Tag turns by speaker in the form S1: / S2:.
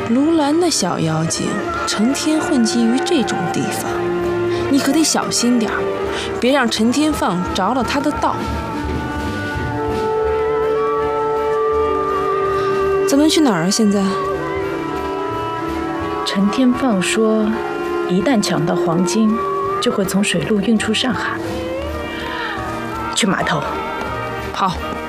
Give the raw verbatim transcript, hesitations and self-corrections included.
S1: 卢兰那小妖精成天混迹于这种地方，你可得小心点儿，别让陈天放着了他的道。咱们去哪儿啊？现在？
S2: 陈天放说，一旦抢到黄金，就会从水路运出上海。去码头。
S1: 好。